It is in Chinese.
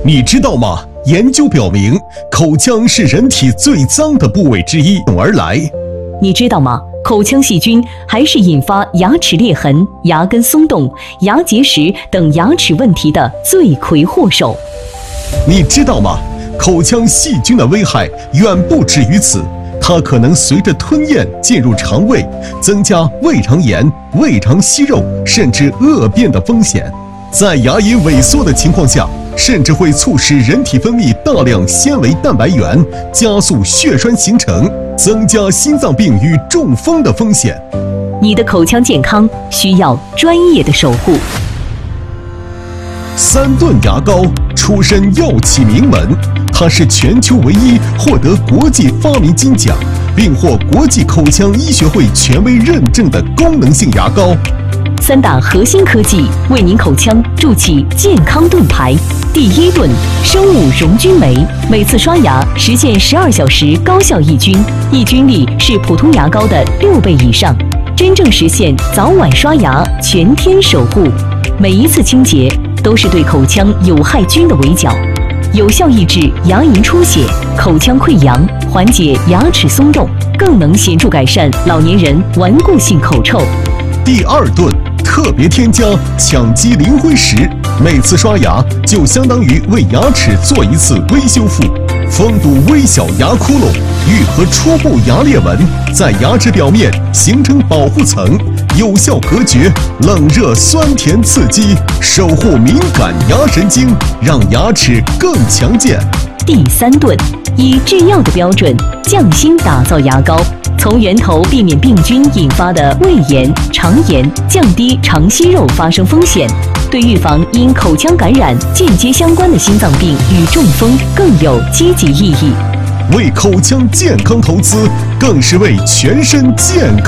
你知道吗？研究表明，口腔是人体最脏的部位之一而来。 你知道吗？口腔细菌还是引发牙齿裂痕、牙根松动、牙结石等牙齿问题的罪魁祸首。 你知道吗？口腔细菌的危害远不止于此，它可能随着吞咽进入肠胃，增加胃肠炎、胃肠息肉，甚至恶变的风险。在牙龈萎缩的情况下，甚至会促使人体分泌大量纤维蛋白原，加速血栓形成，增加心脏病与中风的风险。 你的口腔健康需要专业的守护。 三顿牙膏出身药企名门，它是全球唯一获得国际发明金奖，并获国际口腔医学会权威认证的功能性牙膏。 三大核心科技为您口腔筑起健康盾牌。第一盾，生物溶菌酶，每次刷牙实现12小时高效抑菌，抑菌力是普通牙膏的6倍以上，真正实现早晚刷牙全天守护。每一次清洁都是对口腔有害菌的围剿，有效抑制牙龈出血、口腔溃疡，缓解牙齿松动，更能显著改善老年人顽固性口臭。 第二盾，特别添加羟基磷灰石，每次刷牙就相当于为牙齿做一次微修复，封堵微小牙窟窿，愈合初步牙裂纹，在牙齿表面形成保护层，有效隔绝冷热酸甜刺激，守护敏感牙神经，让牙齿更强健。 第三盾，以制药的标准匠心打造牙膏，从源头避免病菌引发的胃炎、肠炎，降低肠息肉发生风险，对预防因口腔感染间接相关的心脏病与中风更有积极意义。 为口腔健康投资，更是为全身健康